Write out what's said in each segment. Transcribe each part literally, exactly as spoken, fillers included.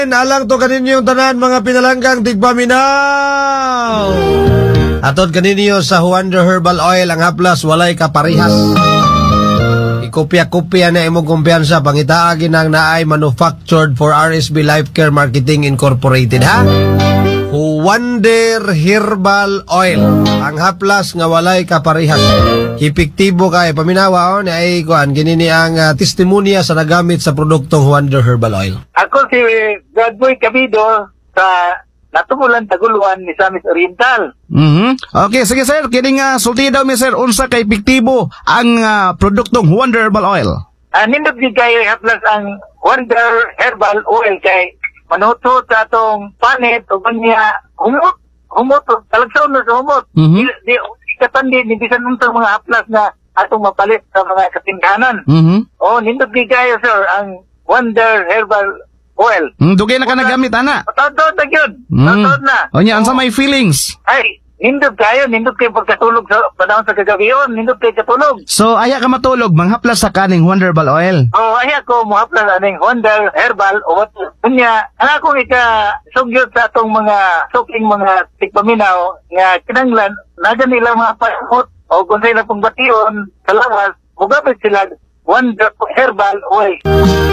Alang to kaninyo tanan mga pinalanggang tigpaminaw. Atod kaninyo sa Wonder Herbal Oil ang haplas walay kaparihas. Ikopya-kopya na imong kumpiyansa pangitaagi nang naay manufactured for R S B Life Care Marketing Incorporated ha. Wonder Herbal Oil ang haplas nga walay kaparihas. Epektibo kay paminawa o ni ay kuan kinini ang uh, testimonya sa nagamit sa produktong Wonder Herbal Oil. Ako si Godboy Cabido sa Natumulan Taguluan ni Samis Oriental. Mhm. Okay, sige sir, kining uh, sulti daw mi sir unsa kay epektibo ang uh, produktong Wonder Herbal Oil. Ah, nindot gid kay haplas ang Wonder Herbal Oil kay manutot sa atong panit o niya humot humot talagsaon na sa humot. Mm-hmm. Di, di katandi ni bisan unsang mga haplas na atong mapalit sa mga katindahanan. Mhm. Oh, nindot gid kayo sir ang Wonder Herbal Oil. Mm, dugay na ka nagamit ana. Patawad na gyud. Mm. Patawad na. O nya unsa may feelings? Ay, nindot kayo, nindot kayo pagkatulog sa panahon sa kagabion, nindot kayo katulog. So aya ka matulog manghaplas sa kaning Wonder Herbal Oil. Oh, ay ako muhaplas aning Wonder Herbal o kunya ana akong ika sugyot sa atong mga suking mga tigpaminaw nga kinanglan naga nila mga pasamot o kung sila pong bation sa lawas mugapit sila Wonder Herbal Oil.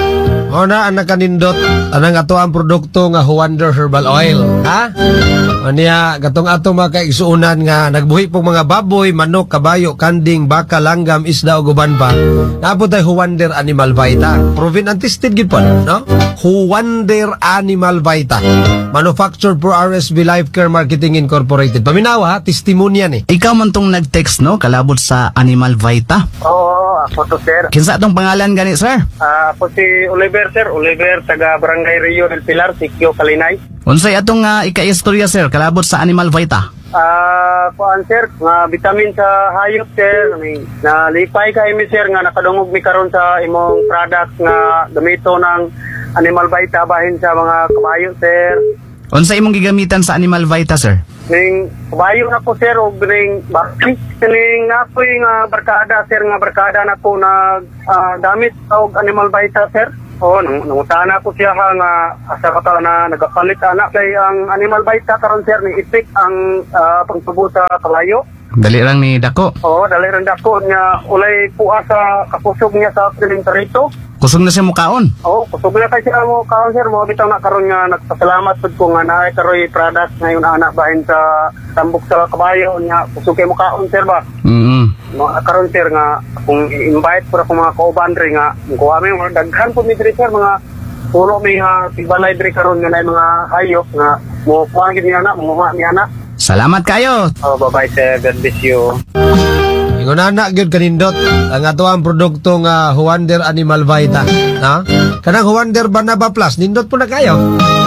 O na ang nakanindot anang ato ang produkto nga Wonder Herbal Oil ha. O niya katong ato mga kaigsuunan nga nagbuhi pong mga baboy, manok, kabayo, kanding, baka, langgam, isda o guban pa. Naabot ay Wonder Animal Vita. Proven and tested gid po no? Wonder Animal Vita. Manufactured for R S B Life Care Marketing Incorporated. Paminawa, testimonya ni. Ikaw man tong nag-text no kalabot sa Animal Vita. Oo, ako to sir. Kinsa atong pangalan gani sir? Ah, ako si Oliver sir, Oliver taga Barangay Rio del Pilar, Sikyo, Kalinay. Unsay atong uh, ika-istorya sir kalabot sa Animal Vita? Ah, kuan sir, nga vitamin sa hayop sir, na lipay kay mi sir nga nakadungog mi karon sa imong product nga gamito ng Animal Vita bahin sa mga kabayo sir. Unsa imong gigamitan sa Animal Vita sir? Ning kabayo na ko sir og ning bakit ning napoy nga barkada sir nga barkada na ko nag uh, damit og Animal Vita sir. Oh, nang nangutana ko siya ha, nga asa ka ta na nagapalit anak kay ang Animal Vita karon sir ni ipik ang uh, pagtubo sa kalayo. Dali lang ni dako. Oo, dali rin dako niya ulay puwa sa kapusog niya sa piling tarito. Kusog na siya mukaon. Oo, kusog na kay siya mo kaon sir mo bitaw na karon nga nagpasalamat pud ko nga naay karoy product ngayon anak bahin sa tambok sa kabayo niya kusog kay mukaon sir ba. Mhm. No karon sir nga kung invite pud ako mga kauban ri nga kuha mi mga daghan pud mi diri sir mga puro mi ha tibalay diri karon nga naay mga hayop nga mo kuha gid ni anak mo mi anak. Salamat kayo. Oh, bye-bye sir. God bless you. Ingon anak gyud kanindot ang ato ang produkto nga Wonder Animal Vita, ha? Kanang Wonder Banaba Plus nindot po na kayo.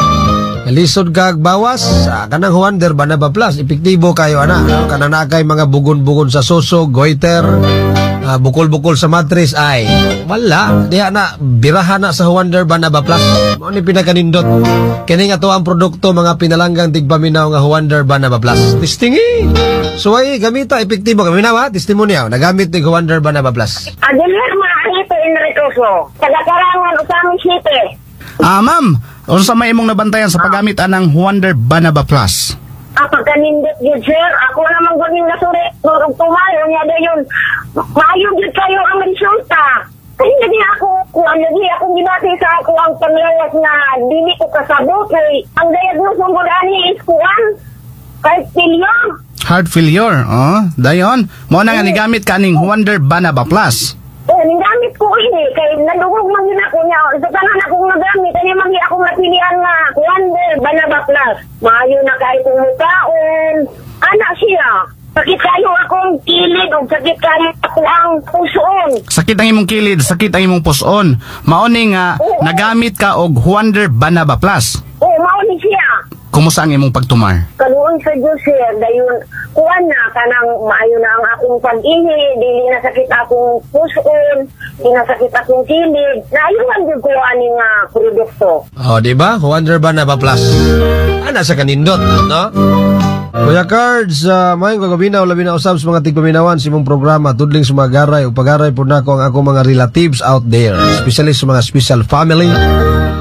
Lisod kag bawas, ah, kanang Wonder Banaba Plus epektibo kayo ana. Kanang na kay mga bugon-bugon sa suso, goiter, ah, bukol-bukol sa mattress ay wala. Diha na birahan na sa Wonder Banaba Plus. Mao ni pinakanindot. Kini nga to ang produkto mga pinalanggang tigpaminaw nga Wonder Banaba Plus. Testingi. So ay gamita epektibo kami na ba? Testimonya nagamit ni Wonder Banaba Plus. Aguilar Maanito Enricoso, taga-Karangan, Usami City. Ah, ma'am, unsa may imong nabantayan sa paggamit anang Wonder Banaba Plus? Ako kanindot yun, sir. Ako naman guning nasuri. Nurog tumayo niya dayon. Maayong yun kayo ang resulta. Kasi hindi ako, kung ano di, akong ginati sa ako ang panglawas na dili ko kasabot. Kay ang diagnose ng gudani is kuwan. Kahit pilyon. Heart failure, oh, dayon. Mo na nga nigamit kaning Wonder Banaba Plus. Eh, nigamit ko ini. Kay nadugog man yun ako niya. Sa tanan akong nagamit. Kaya magi akong napilian nga. Wonder Banaba Plus. Maayo na kahit umukaon. Anak siya. Sakit kayo akong kilid o sakit kayo ako ang pusoon. Sakit ang imong kilid, sakit ang imong puson. Mauni nga Oo. nagamit ka og Wonder Banaba Plus. Oo, mauni siya. Kumusta ang imong pagtumar? Kaluon sa Diyos, sir, dayon, kuwan na, kanang maayo na ang akong pag-ihi, dili na sakit akong pusoon, di na sakit akong kilid, naayuhan din ko aning uh, produkto. Oh, di ba? Wonder Banaba Plus. Ana sa kanindot, no? Kuya Cards, uh, mayong kagabinaw, labi na usab sa mga tigpaminawan sa imong programa, tudling sa mga garay, o pagaray po na ko ang ako mga relatives out there, especially sa mga special family.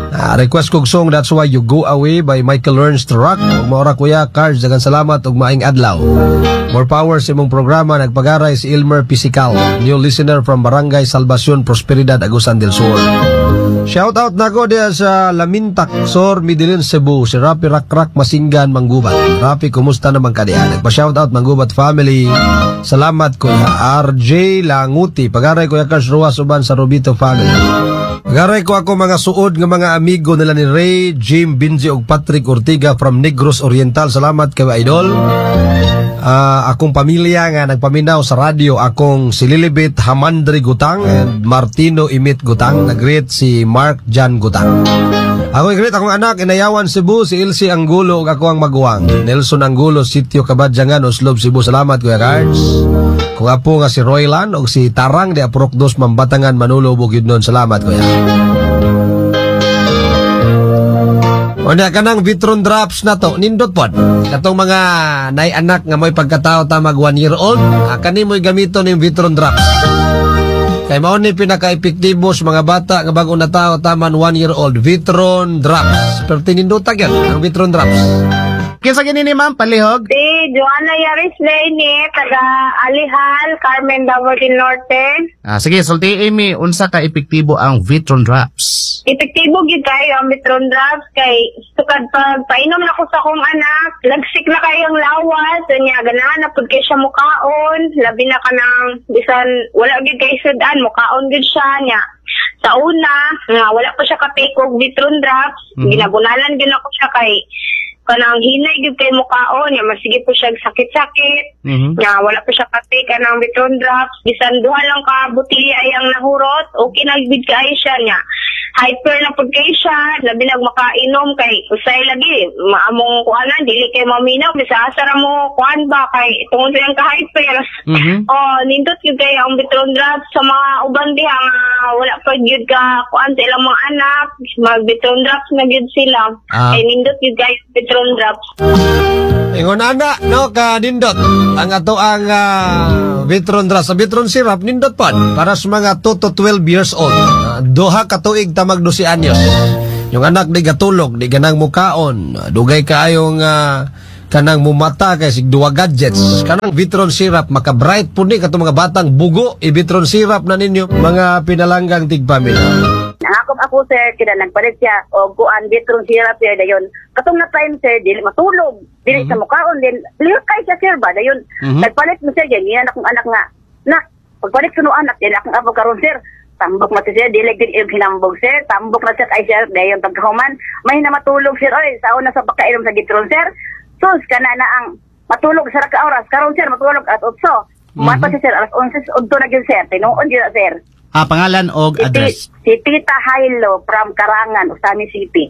Ah, request kong song That's Why You Go Away by Michael Learns to Rock. Ug maura kuya cards dagan salamat ug maing adlaw. More power sa imong programa. Nagpagaray si Ilmer Physical, new listener from Barangay Salvacion Prosperidad, Agusan del Sur. Shout out na ko diya sa Lamintak, Sor, Midilin, Cebu. Si Rapi Rakrak Masinggan, Manggubat. Rapi, kumusta naman ka diya? Nagpa-shout out Manggubat family. Salamat kuya R J Languti. Pagaray kuya Kars Ruas uban sa Rubito family. Pagaray ko ako mga suod ng mga amigo nila ni Ray, Jim, Binji ug Patrick Ortiga from Negros Oriental. Salamat kayo idol. Uh, akong pamilya nga nagpaminaw sa radyo, akong si Lilibet Hamandri Gutang and Martino Imit Gutang. Nag-greet si Mark Jan Gutang. Ako i-greet akong anak Inayawan Cebu, si Elsie Angulo ug ako ang maguwang Nelson Angulo, Sitio Kabadjangan, Oslob, Cebu. Salamat kuya Cards. Kung apo nga si Roylan ug si Tarang de Aprok dos Mambatangan, Manolo, Bukidnon. Salamat kuya. O na kanang Vitron drops na to, nindot pod. Katong mga nay anak nga may pagkatao ta mag one year old, ah, kani mo'y gamiton yung Vitron drops. Kay mao ni pinaka-epektibo sa mga bata nga bag-o na tao taman one year old, Vitron drops. Pero tinindota gyud ang Vitron drops. Kinsa gini ni ma'am palihog? Si Joanna Yaris Lane, taga Alihal, Carmen Davao del Norte. Ah, sige, sulti Amy, unsa ka epektibo ang Vitron drops? Epektibo gid kayo ang Vitron drops kay sukad pag painom na ko sa akong anak, lagsik na kayong lawas, nya ganahan na pud kay siya mukaon, labi na kanang bisan wala gid kay sudan, mukaon gid siya nya. Sa una, nga wala pa siya ka-take og Vitron drops, mm-hmm. ginabunalan gyud ako siya kay kanang hinay gid kay mukaon nya masige po siya sakit-sakit. Mm-hmm. Nya wala pa siya ka-take kanang Vitron drops, bisan duha lang ka botelya yang nahurot, okay na gid kay siya nya. Hyper na pud kay siya, labi nag makainom kay usay lagi maamong kuanan dili kay maminaw bisa asa ra mo kuan ba kay tungod sa ka hyper. Mm-hmm. Oh nindot gyud kay ang Vitron drops sa mga uban diha nga wala pa gyud ka kuan sa ilang mga anak, mag Vitron drops na gyud sila. Ah. Kay nindot gyud kay Vitron drops. Ingon ana no ka nindot ang ato ang uh, Vitron drops sa Vitron syrup nindot pod para sa mga two to twelve years old. Uh, duha ka tuig ta magdusi anyos. Yung anak di gatulog, di ganang mukaon, dugay kaayong uh, kanang mumata kay sig duwa gadgets. Kanang Vitron syrup maka-bright pud ni katong mga batang bugo, i-Vitron syrup na ninyo mga pinalanggang tigpamilya. Nangakop ako sir, kina nagpalit siya o kuan Vitron syrup siya dayon. Katong na time sir, dili matulog, dili mm-hmm. sa mukaon din. Liyo kay siya sir ba dayon. Mm-hmm. Nagpalit mo siya yan, akong anak nga. Na, pagpalit ko no anak, yan akong abo karon sir. Tambok na siya, dili din yung hinambog sir. Tambok na siya kay sir, dayon pagkahuman. May na matulog sir, oy, sa una sa pagkainom sa Vitron sir. Sus, kana na ang matulog sa raka oras. Karon sir, matulog at otso. Mata mm-hmm. si sir, alas onse, udto na yun sir. Tinuon yun sir. Ah, pangalan o address? Si, si Tita Hailo from Karangan, Usami City.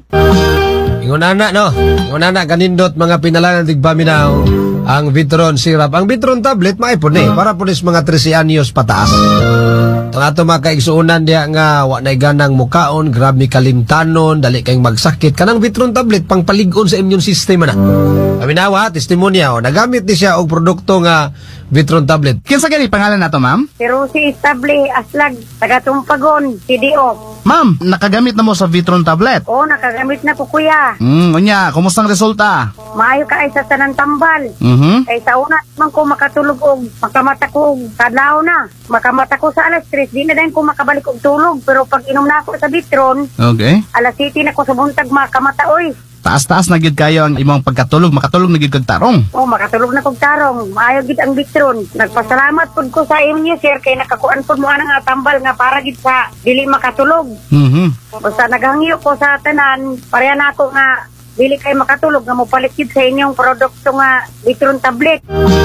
Ingon ana no. Ingon ana kanindot mga pinalangan tigpaminaw ang Vitron syrup. Ang Vitron tablet maipon ni para punis mga thirteen anyos pataas. Tong ato mga kaigsuunan diya nga wa nay ganang mukaon, grabe kalimtanon, dali kayong magsakit. Kanang Vitron tablet pang palig-on sa immune system na. Paminawa, testimonya o nagamit ni siya og produkto nga Vitron tablet. Kinsa gani pangalan nato, ma'am? Pero si Stable Aslag, taga Tumpagon, C D O. Ma'am, nakagamit na mo sa Vitron tablet? Oo, nakagamit na ko kuya. Hmm, unya, kumusta ang resulta? Maayo ka ay sa tanang tambal. Mhm. Kay sa una man ko makatulog og makamata ko og kadlaw na. Makamata ko sa alas tres, di na din ko makabalik og tulog. Pero pag inom na ako sa Vitron, okay, alas siti na ko sa buntag makamata oy. Taas-taas na gid kayo ang imong pagkatulog, makatulog na gid kag tarong. Oh, makatulog na kog tarong. Maayo gid ang Vitron. Nagpasalamat pud ko sa inyo sir kay nakakuan pud mo ana nga tambal nga para gid sa dili makatulog. Mhm. Basta naghangyo ko sa tanan, pareha na ako nga dili kay makatulog nga mopalit gid sa inyong produkto nga Vitron tablet.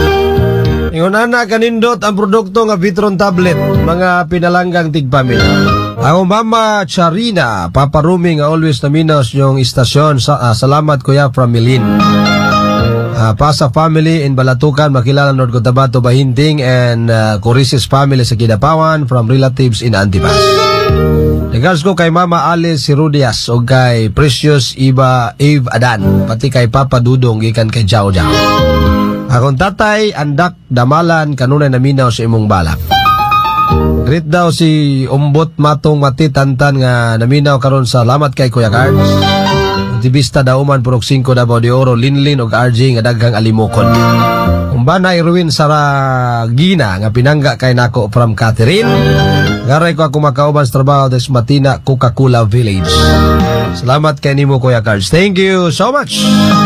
Ingon ana kanindot ang produkto nga Vitron tablet mga pinalanggang tigpamilya. Ako Mama Charina, Papa Rumi nga always naminaw yung istasyon. Sa, uh, salamat kuya from Milin. Uh, Pasa family in Balatukan, makilala North Cotabato, Bahinding, and uh, Corisis family sa Kidapawan from relatives in Antipas. Regards ko kay Mama Alice Sirudias o kay Precious Iba Eve Adan, pati kay Papa Dudong gikan kay Jao Jao. Akong tatay, andak, damalan, kanunay naminaw sa imong balak. Greet daw si Umbot Matong Mati Tantan nga naminaw karon sa Salamat kay Kuya Cards. Aktivista dauman Purok singko Davao de Oro, Linlin ug R J nga daghang alimokon. Umbana Irwin Saragina nga pinangga kay nako from Catherine. Garay ko ako makauban sa trabaho des Matina, Coca-Cola Village. Salamat kay nimo Kuya Cards. Thank you so much.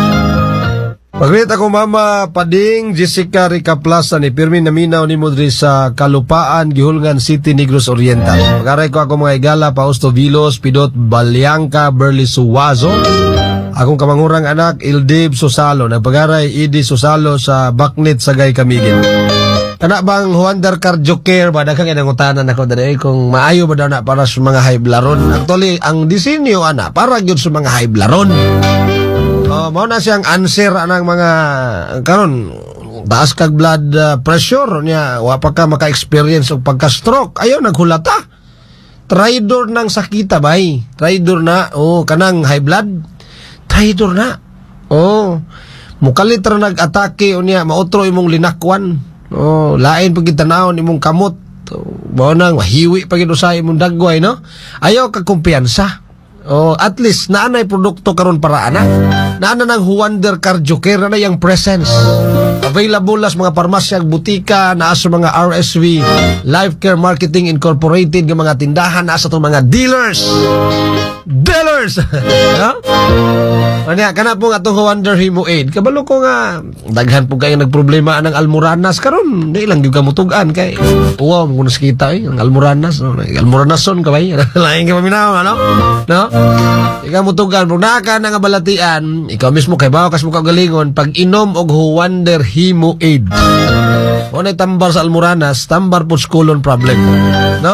Pagrit ako Mama Pading Jessica Rica Plaza ni Pirmin naminaw ni Mudri sa Kalupaan, Gihulngan City, Negros Oriental. Pagaray ko ako mga igala Pausto Vilos, Pidot Balyangka, Berli Suwazo. Akong kamangurang anak Ildib Susalo, nagpagaray Idi Susalo sa Baknit Sagay Kamigin. Kana bang Wonder Cardio Care ba daghang inangutanan ako dali kung maayo ba daw na para sa mga high blood. Actually ang disenyo ana para gyud sa mga high blood. Oh, mao na siyang answer anang mga karon taas kag blood uh, pressure niya wa pa ka maka-experience og pagka-stroke ayaw naghulata. Traidor nang sakita bay. Traidor na. Oh, kanang high blood. Traidor na. Oh. Mukalit ra nag-atake unya mautro imong linakwan. Oh, lain pag gitanawon imong kamot. Mao nang mahiwi pag usay imong dagway no. Ayaw ka kumpiyansa. Oh, at least naanay produkto karon para ana. Naana ng Wonder Cardio Care na yung presence. Available las mga parmasya, butika, naa sa mga R S V, Life Care Marketing Incorporated, ng mga tindahan, naa sa itong mga dealers. Dealers! No? Kanya, kana po nga itong Wonder Hemo Aid. Kabalo ko nga, daghan po kayo nagproblema ng Almoranas karon. Di lang yung kamutugan kay. Uwa, mo kung naskita eh, ang Almoranas. No? Almoranason ka ba eh? Lain ka paminaw, ano? No? Ikaw mutugan, kung naka nga balatian, ikaw mismo kay bawa kas mo kagalingon, pag inom og Wonder Hemo Aid. O na tambar sa Almoranas, tambar po colon problem. No?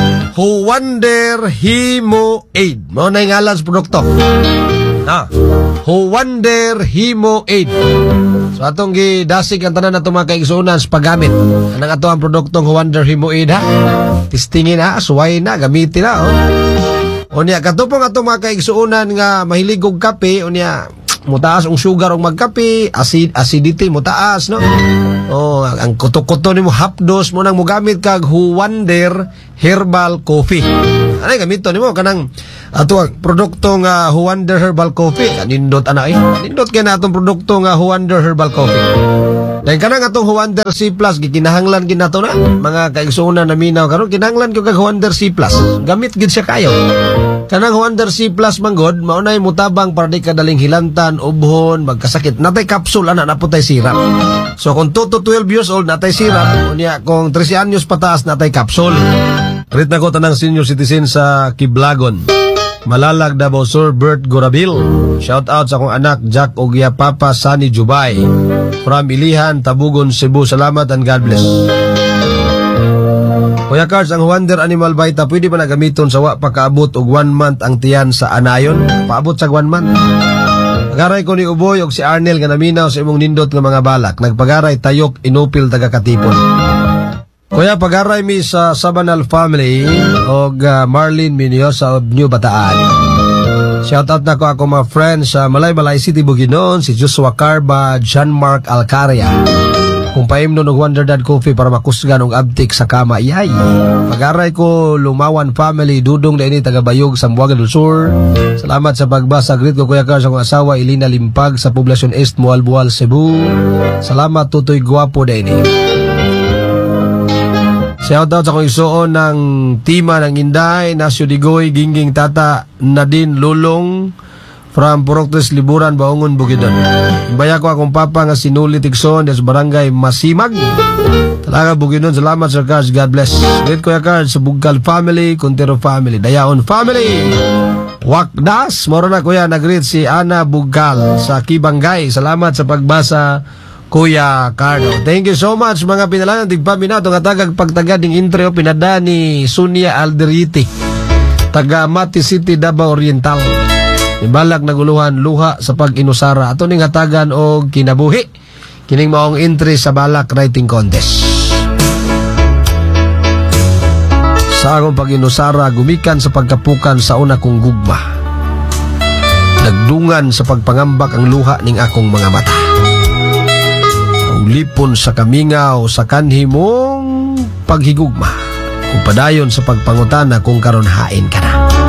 Wonder Hemo Aid. Mo na yung ngalan sa produkto. No? Wonder Hemo Aid. So atong gidasig ang tanan na mga kaigsuunan sa paggamit. Anong ato ang produktong Wonder Hemo Aid ha? Testingin ha, suway na, gamitin na. Oh. Unya katupong atong mga kaigsuunan nga mahilig og kape, unya mutaas ang sugar og magkape, acid acidity mutaas no. Oh, ang kuto-kuto nimo hapdos mo nang mogamit kag Wonder Herbal Coffee. Ano gamito nimo kanang ato ang produkto nga Wonder Herbal Coffee. Nindot ana eh. Nindot kay na atong produkto nga Wonder Herbal Coffee. Dahil kanang atong Wonder C Plus gikinahanglan gid nato na mga kaigsuunan na minaw karon kinahanglan ko kag Wonder C Plus. Gamit gid siya kayo. Kanang Wonder C Plus manggod mao nay mutabang para di kadaling hilantan, ubhon, magkasakit. Natay capsule ana na putay sirap. So kung two to twelve years old natay sirap, unya kung thirteen anyos pataas natay capsule. Rit na ko tanang senior citizen sa Kiblagon. Malalag Davao Sur Bert Gorabil. Shout out sa akong anak Jack Ogya Papa Sani Jubay. From Ilihan, Tabugon, Cebu. Salamat and God bless. Kuya Cards, ang Wonder Animal Vita pwede ba na gamiton sa wa pakaabot og one month ang tiyan sa anayon? Paabot sa one month. Pagaray ko ni Uboy og si Arnel nga naminaw sa imong nindot nga mga balak. Nagpagaray tayok inupil taga Katipon. Kuya, pagaray mi sa Sabanal family og uh, Marlene Miniosa of New Bataan. Shout out na ko ako mga friends sa Malay-Malay City, Bukidnon, si Joshua Carba, John Mark Alcaria. Kung paimno ng Wonder Dad Coffee para makusgan og abtik sa kama, iyay. Pagaray ko Lumawan family, Dudong na ini taga-Bayog, Sambuaga del Sur. Salamat sa pagbasa. Greet ko Kuya Carlos, akong asawa Ilina Limpag sa Poblacion East, Mualbual, Cebu. Salamat Tutoy Guwapo na ini. Shoutout sa kong isuon ng Tima ng Inday, Nasyo Digoy, Gingging Tata, Nadine Lulong, from Puroktres Liburan, Baungon, Bukidnon. Imbaya ko akong papa nga sinuli Tigson, des Barangay Masimag. Talaga Bukidnon, salamat Sir Cards, God bless. Great Kuya Cards, sa Bugkal family, Contero family, Dayaon family. Wakdas, moro na Kuya, nag-greet si Ana Bugkal sa Kibangay. Salamat sa pagbasa Kuya Cardo. Thank you so much mga pinalangan tigpaminato nga tagag pagtagad ng intro pinada ni Sunia Alderiti taga Mati City, Davao Oriental. Ibalak naguluhan luha sa pag-inusara ato ning hatagan og kinabuhi kining maong entry sa balak writing contest. Sa akong pag-inusara gumikan sa pagkapukan sa una kong gugma. Nagdungan sa pagpangambak ang luha ning akong mga mata. Lipon sa kamingaw sa kanhi mong paghigugma. Upadayon sa pagpangutana kung karon hain ka na.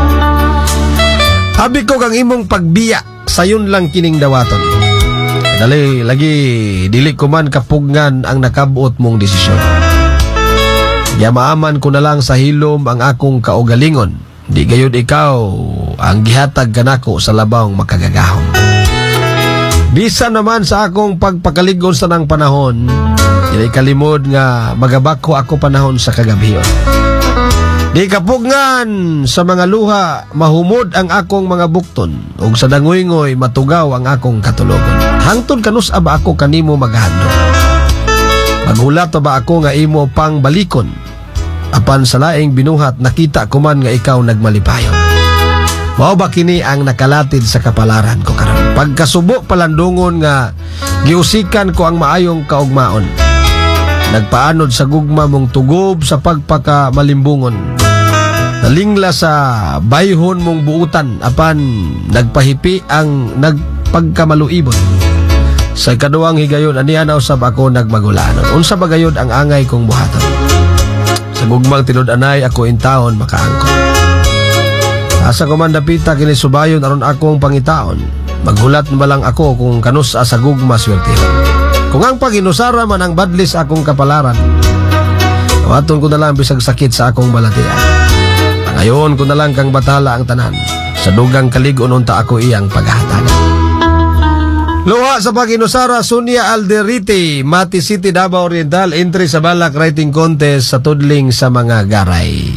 Habi ko kang imong pagbiya, sayon lang kining dawaton. Dali, lagi, dili ko man kapugngan ang nakabuot mong desisyon. Yamaaman ko na lang sa hilom ang akong kaugalingon. Di gayud ikaw ang gihatag kanako sa labawng makagagahom. Bisan naman sa akong pagpakaligon sa nang panahon, dili kalimod nga magabako ako panahon sa kagabion. Di kapugngan sa mga luha, mahumod ang akong mga bukton, ug sa dangoy-ngoy matugaw ang akong katulogon. Hangtod kanus ba ako kanimo maghandom? Maghulat ba ako nga imo pang balikon? Apan sa laing binuhat nakita ko man nga ikaw nagmalipayon. Mao ba kini ang nakalatid sa kapalaran ko karon? Pagkasubo palandungon nga giusikan ko ang maayong kaugmaon. Nagpaanod sa gugma mong tugob sa pagpakamalimbungon. Nalingla sa bayhon mong buutan apan nagpahipi ang nagpagkamaluibon. Sa ikaduhang higayon aniya na usab ako nagmagulanon. Unsa ba gayud ang angay kong buhaton? Sa gugmang tinud-anay ako intawon makaangkon. Asa ko man dapita kini subayon aron akong pangitaon. Maghulat ba lang ako kung kanus sa gugma swertehon. Kung ang paginusara man ang badlis akong kapalaran, awaton ko na lang bisag sakit sa akong balatian. Ngayon ko na lang kang batala ang tanan. Sa dugang kalig-on unta ako iyang paghahatagan. Luha sa paginusara, Sonia Alderite, Mati City, Davao Oriental, entry sa balak writing contest sa tudling sa mga garay.